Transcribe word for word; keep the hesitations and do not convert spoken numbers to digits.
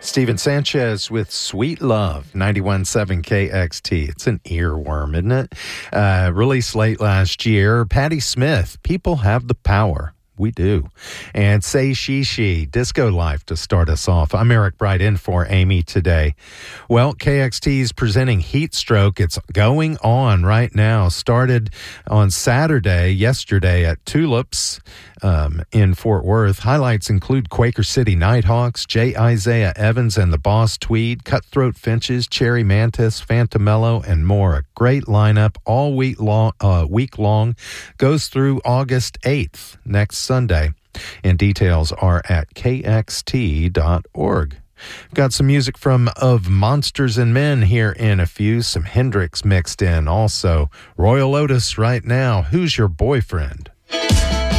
Steven Sanchez with Sweet Love, ninety-one point seven K X T. It's an earworm, isn't it? Uh, released late last year. Patti Smith, People Have the Power. We do. And Say She She, Disco Life to start us off. I'm Eric Bright in for Amy today. Well, K X T is presenting Heat Stroke. It's going on right now. Started on Saturday, yesterday at Tulips um, in Fort Worth. Highlights include Quaker City Nighthawks, J. Isaiah Evans and the Boss Tweed, Cutthroat Finches, Cherry Mantis, Fantamello, and more. A great lineup all week long. Uh, week long. Goes through August eighth, next Sunday, and details are at k x t dot org. Got some music from Of Monsters and Men here in a few, some Hendrix mixed in also. Royal Otis right now, Who's Your Boyfriend?